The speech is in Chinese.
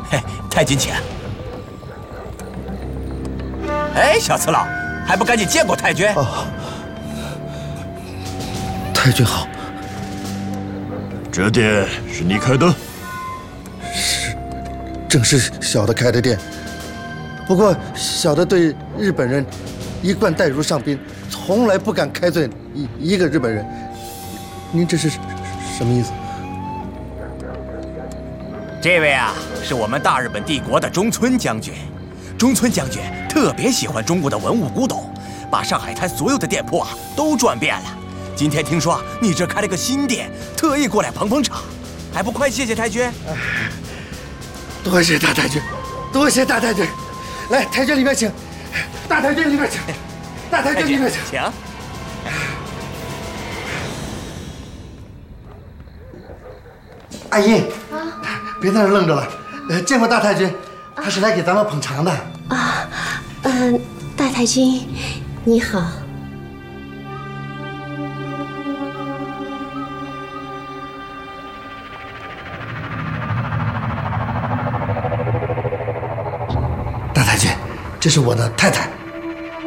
嘿，太君请。哎，小次郎，还不赶紧见过太君？ 哦，太君好。 这店是你开的？ 是，正是小的开的店。不过小的对日本人一贯待如上宾，从来不敢开罪一个日本人。您这是什么意思？ 这位啊，是我们大日本帝国的中村将军。中村将军特别喜欢中国的文物古董，把上海滩所有的店铺啊都转遍了。今天听说你这开了个新店，特意过来捧捧场，还不快谢谢太君？ 多谢大太君，多谢大太君。来，太君里面请，大太君里面请，大太君里面请。 请。 阿姨，别在那愣着了。见过大太君，他是来给咱们捧场的。 啊，大太君，你好。 大太君，这是我的太太。